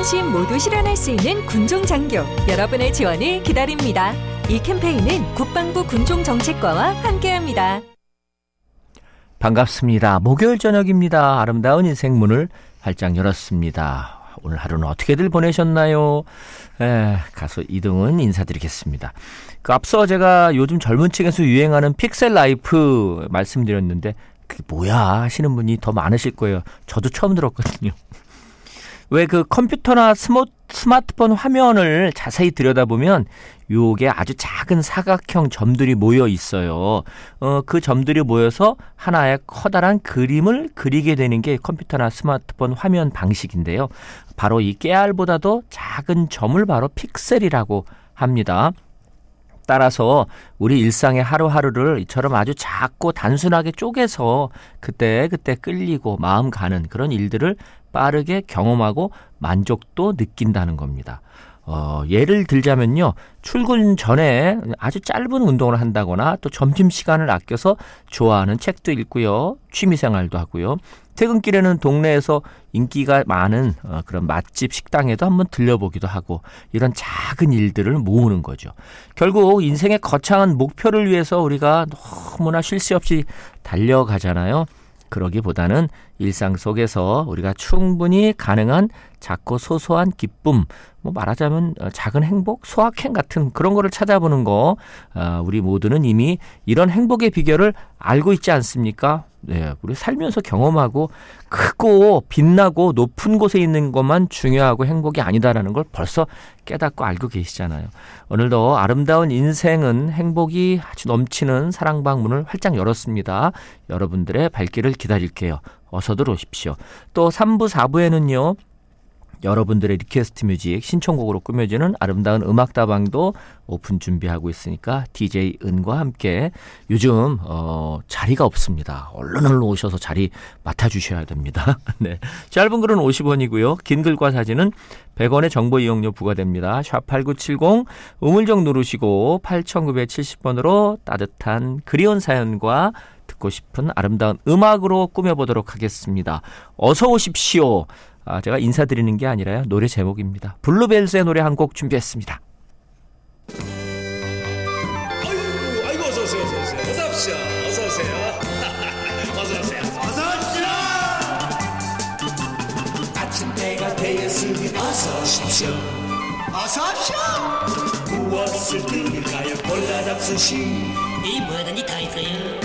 안심 모두 실현할 수 있는 군종장교 여러분의 지원을 기다립니다. 이 캠페인은 국방부 군종정책과와 함께합니다. 반갑습니다. 목요일 저녁입니다. 아름다운 인생 문을 활짝 열었습니다. 오늘 하루는 어떻게들 보내셨나요? 가수 이동은 인사드리겠습니다. 앞서 제가 요즘 젊은 층에서 유행하는 픽셀 라이프 말씀드렸는데 그게 뭐야 하시는 분이 더 많으실 거예요. 저도 처음 들었거든요. 왜 그 컴퓨터나 스마트폰 화면을 자세히 들여다보면 요게 아주 작은 사각형 점들이 모여 있어요. 그 점들이 모여서 하나의 커다란 그림을 그리게 되는 게 컴퓨터나 스마트폰 화면 방식인데요. 바로 이 깨알보다도 작은 점을 바로 픽셀이라고 합니다. 따라서 우리 일상의 하루하루를 이처럼 아주 작고 단순하게 쪼개서 그때 끌리고 마음 가는 그런 일들을 빠르게 경험하고 만족도 느낀다는 겁니다. 예를 들자면요. 출근 전에 아주 짧은 운동을 한다거나 또 점심시간을 아껴서 좋아하는 책도 읽고요. 취미생활도 하고요. 퇴근길에는 동네에서 인기가 많은 그런 맛집 식당에도 한번 들려보기도 하고 이런 작은 일들을 모으는 거죠. 결국 인생의 거창한 목표를 위해서 우리가 너무나 쉴 새 없이 달려가잖아요. 그러기보다는 일상 속에서 우리가 충분히 가능한 작고 소소한 기쁨, 말하자면 작은 행복, 소확행 같은 그런 거를 찾아보는 거, 우리 모두는 이미 이런 행복의 비결을 알고 있지 않습니까? 네, 우리 살면서 경험하고 크고 빛나고 높은 곳에 있는 것만 중요하고 행복이 아니다라는 걸 벌써 깨닫고 알고 계시잖아요. 오늘도 아름다운 인생은 행복이 아주 넘치는 사랑방문을 활짝 열었습니다. 여러분들의 발길을 기다릴게요. 어서들 오십시오. 또 3부, 4부에는요. 여러분들의 리퀘스트 뮤직 신청곡으로 꾸며지는 아름다운 음악다방도 오픈 준비하고 있으니까 DJ 은과 함께 요즘 자리가 없습니다. 얼른 오셔서 자리 맡아주셔야 됩니다. 네, 짧은 글은 50원이고요. 긴 글과 사진은 100원의 정보 이용료 부과됩니다. 샵8970 우물정 누르시고 8970번으로 따뜻한 그리운 사연과 듣고 싶은 아름다운 음악으로 꾸며보도록 하겠습니다. 어서 오십시오. 제가 인사드리는 게 아니라요. 노래 제목입니다. 블루벨스의 노래 한 곡 준비했습니다. 아이고 어서 오세요. 어서 오십시오. 어서 오세요. 어서 오세요. 어서 오십시오. 아침 때가 되었으니 어서 오십시오. 어서 오십시오. 무엇을 드릴까요? 골라 잡수시 이 뭐든지 다 있어요.